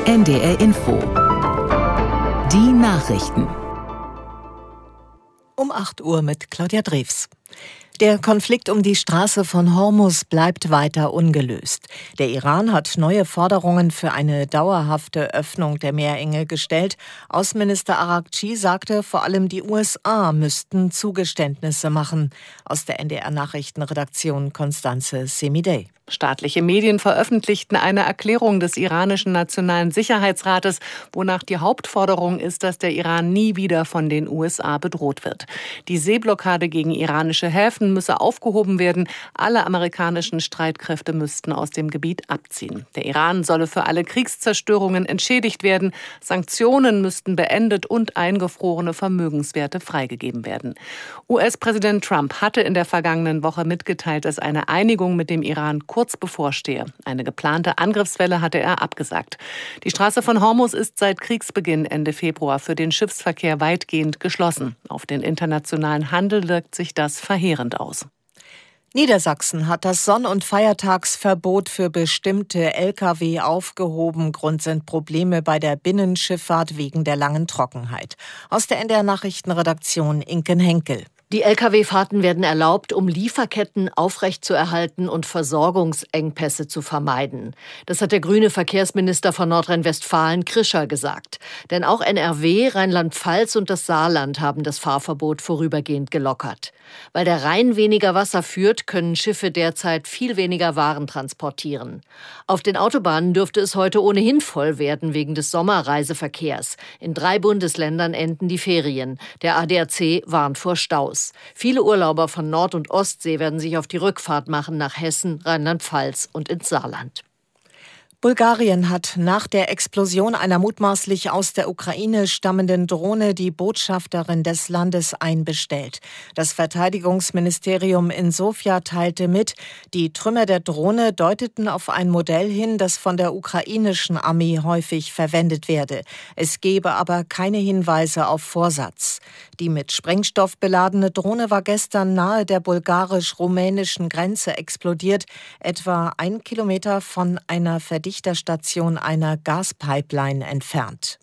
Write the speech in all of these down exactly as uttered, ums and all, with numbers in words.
N D R Info. Die Nachrichten. Um acht Uhr mit Claudia Drews. Der Konflikt um die Straße von Hormuz bleibt weiter ungelöst. Der Iran hat neue Forderungen für eine dauerhafte Öffnung der Meerenge gestellt. Außenminister Araghchi sagte, vor allem die U S A müssten Zugeständnisse machen. Aus der N D R-Nachrichtenredaktion Constanze Semidey. Staatliche Medien veröffentlichten eine Erklärung des iranischen Nationalen Sicherheitsrates, wonach die Hauptforderung ist, dass der Iran nie wieder von den U S A bedroht wird. Die Seeblockade gegen iranische Häfen müsse aufgehoben werden. Alle amerikanischen Streitkräfte müssten aus dem Gebiet abziehen. Der Iran solle für alle Kriegszerstörungen entschädigt werden. Sanktionen müssten beendet und eingefrorene Vermögenswerte freigegeben werden. U S-Präsident Trump hatte in der vergangenen Woche mitgeteilt, dass eine Einigung mit dem Iran kurz bevorstehe. Eine geplante Angriffswelle hatte er abgesagt. Die Straße von Hormuz ist seit Kriegsbeginn Ende Februar für den Schiffsverkehr weitgehend geschlossen. Auf den internationalen Handel wirkt sich das verheerend aus. Niedersachsen hat das Sonn- und Feiertagsverbot für bestimmte L K W aufgehoben. Grund sind Probleme bei der Binnenschifffahrt wegen der langen Trockenheit. Aus der N D R-Nachrichtenredaktion Inken Henkel. Die L K W-Fahrten werden erlaubt, um Lieferketten aufrechtzuerhalten und Versorgungsengpässe zu vermeiden. Das hat der grüne Verkehrsminister von Nordrhein-Westfalen, Krischer, gesagt. Denn auch N R W, Rheinland-Pfalz und das Saarland haben das Fahrverbot vorübergehend gelockert. Weil der Rhein weniger Wasser führt, können Schiffe derzeit viel weniger Waren transportieren. Auf den Autobahnen dürfte es heute ohnehin voll werden wegen des Sommerreiseverkehrs. In drei Bundesländern enden die Ferien. Der A D A C warnt vor Staus. Viele Urlauber von Nord- und Ostsee werden sich auf die Rückfahrt machen nach Hessen, Rheinland-Pfalz und ins Saarland. Bulgarien hat nach der Explosion einer mutmaßlich aus der Ukraine stammenden Drohne die Botschafterin des Landes einbestellt. Das Verteidigungsministerium in Sofia teilte mit, die Trümmer der Drohne deuteten auf ein Modell hin, das von der ukrainischen Armee häufig verwendet werde. Es gebe aber keine Hinweise auf Vorsatz. Die mit Sprengstoff beladene Drohne war gestern nahe der bulgarisch-rumänischen Grenze explodiert, etwa ein Kilometer von einer Verdichterstation einer Gaspipeline entfernt.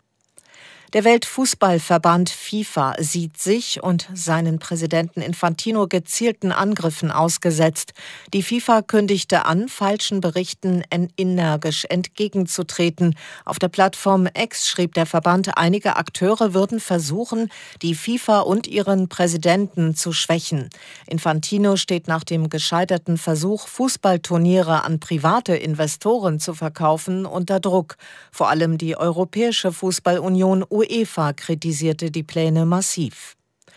Der Weltfußballverband FIFA sieht sich und seinen Präsidenten Infantino gezielten Angriffen ausgesetzt. Die FIFA kündigte an, falschen Berichten energisch entgegenzutreten. Auf der Plattform X schrieb der Verband, einige Akteure würden versuchen, die FIFA und ihren Präsidenten zu schwächen. Infantino steht nach dem gescheiterten Versuch, Fußballturniere an private Investoren zu verkaufen, unter Druck. Vor allem die Europäische Fußballunion UEFA kritisierte die Pläne massiv.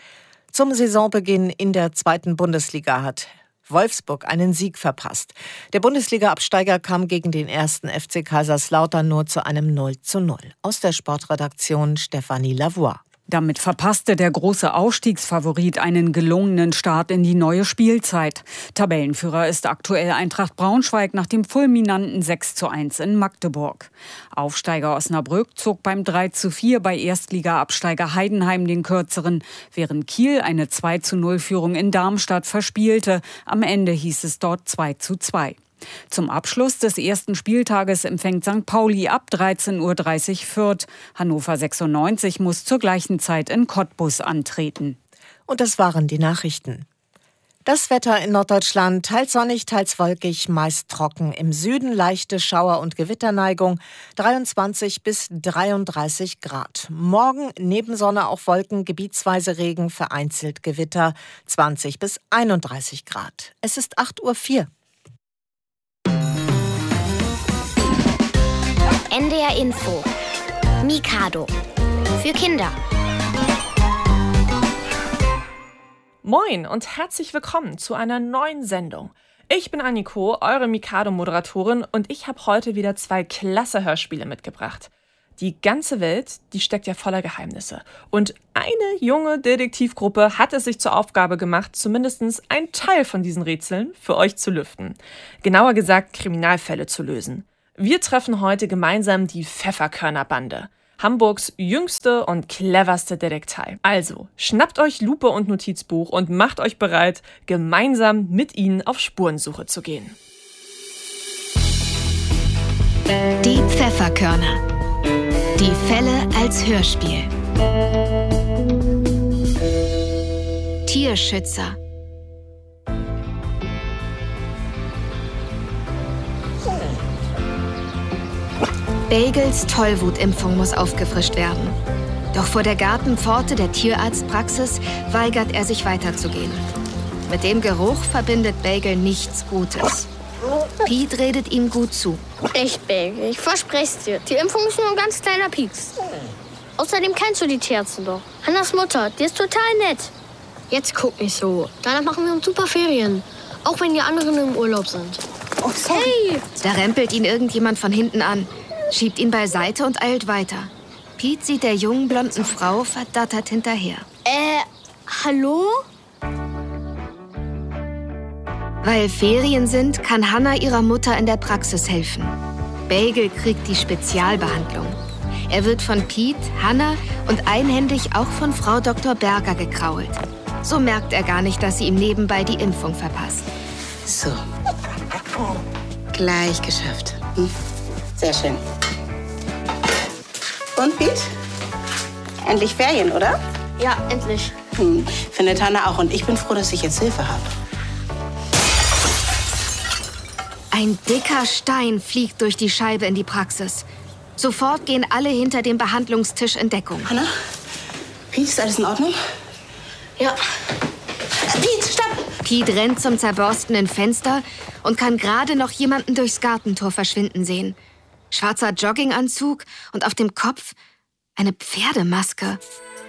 Zum Saisonbeginn in der zweiten Bundesliga hat Wolfsburg einen Sieg verpasst. Der Bundesliga-Absteiger kam gegen den ersten F C Kaiserslautern nur zu einem null zu null. Aus der Sportredaktion Stefanie Lavoie. Damit verpasste der große Aufstiegsfavorit einen gelungenen Start in die neue Spielzeit. Tabellenführer ist aktuell Eintracht Braunschweig nach dem fulminanten sechs zu eins in Magdeburg. Aufsteiger Osnabrück zog beim drei zu vier bei Erstliga-Absteiger Heidenheim den kürzeren, während Kiel eine zwei zu null Führung in Darmstadt verspielte. Am Ende hieß es dort zwei zu zwei. Zum Abschluss des ersten Spieltages empfängt Sankt Pauli ab dreizehn Uhr dreißig Fürth. Hannover sechsundneunzig muss zur gleichen Zeit in Cottbus antreten. Und das waren die Nachrichten. Das Wetter in Norddeutschland, teils sonnig, teils wolkig, meist trocken. Im Süden leichte Schauer- und Gewitterneigung, dreiundzwanzig bis dreiunddreißig Grad. Morgen neben Sonne auch Wolken, gebietsweise Regen, vereinzelt Gewitter, zwanzig bis einunddreißig Grad. Es ist acht Uhr vier. N D R Info. Mikado. Für Kinder. Moin und herzlich willkommen zu einer neuen Sendung. Ich bin Anniko, eure Mikado-Moderatorin, und ich habe heute wieder zwei klasse Hörspiele mitgebracht. Die ganze Welt, die steckt ja voller Geheimnisse. Und eine junge Detektivgruppe hat es sich zur Aufgabe gemacht, zumindest einen Teil von diesen Rätseln für euch zu lüften. Genauer gesagt, Kriminalfälle zu lösen. Wir treffen heute gemeinsam die Pfefferkörner-Bande. Hamburgs jüngste und cleverste Detektei. Also, schnappt euch Lupe und Notizbuch und macht euch bereit, gemeinsam mit ihnen auf Spurensuche zu gehen. Die Pfefferkörner. Die Fälle als Hörspiel. Tierschützer. Bagels Tollwutimpfung muss aufgefrischt werden. Doch vor der Gartenpforte der Tierarztpraxis weigert er sich weiterzugehen. Mit dem Geruch verbindet Bagel nichts Gutes. Pete redet ihm gut zu. Echt, Bagel, ich verspreche es dir. Die Impfung ist nur ein ganz kleiner Pieks. Außerdem kennst du die Tierärztin doch. Hannas Mutter, die ist total nett. Jetzt guck nicht so. Danach machen wir uns super Ferien. Auch wenn die anderen im Urlaub sind. Oh, sorry. Hey! Da rempelt ihn irgendjemand von hinten an, schiebt ihn beiseite und eilt weiter. Pete sieht der jungen, blonden Frau verdattert hinterher. Äh, hallo? Weil Ferien sind, kann Hannah ihrer Mutter in der Praxis helfen. Bagel kriegt die Spezialbehandlung. Er wird von Pete, Hannah und einhändig auch von Frau Doktor Berger gekrault. So merkt er gar nicht, dass sie ihm nebenbei die Impfung verpasst. So. Gleich geschafft. Hm. Sehr schön. Und, Pete? Endlich Ferien, oder? Ja, endlich. Hm. Findet Hannah auch. Und ich bin froh, dass ich jetzt Hilfe habe. Ein dicker Stein fliegt durch die Scheibe in die Praxis. Sofort gehen alle hinter dem Behandlungstisch in Deckung. Hannah? Pete, ist alles in Ordnung? Ja. Pete, stopp! Pete rennt zum zerborstenen Fenster und kann gerade noch jemanden durchs Gartentor verschwinden sehen. Schwarzer Jogginganzug und auf dem Kopf eine Pferdemaske.